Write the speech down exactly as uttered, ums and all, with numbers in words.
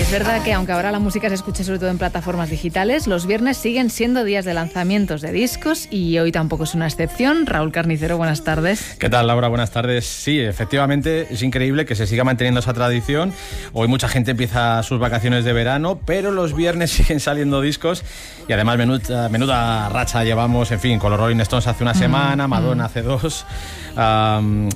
Es verdad que aunque ahora la música se escuche sobre todo en plataformas digitales, los viernes siguen siendo días de lanzamientos de discos y hoy tampoco es una excepción. Raúl Carnicero, buenas tardes. ¿Qué tal, Laura? Buenas tardes. Sí, efectivamente es increíble que se siga manteniendo esa tradición. Hoy mucha gente empieza sus vacaciones de verano, pero los viernes siguen saliendo discos y además menuda, menuda racha llevamos, en fin, con los Rolling Stones hace una semana, Madonna hace dos. Um,